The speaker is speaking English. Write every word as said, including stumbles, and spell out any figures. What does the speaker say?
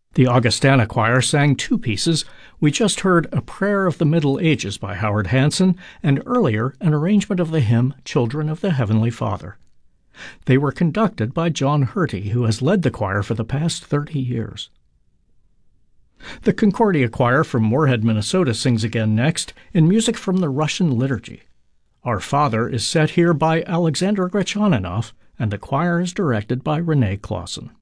The Augustana Choir sang two pieces. We just heard A Prayer of the Middle Ages by Howard Hanson, and earlier an arrangement of the hymn Children of the Heavenly Father. They were conducted by John Hurty, who has led the choir for the past thirty years. The Concordia Choir from Moorhead, Minnesota sings again next in music from the Russian liturgy. Our Father is set here by Alexander Grachaninov, and the choir is directed by Renee Clausen.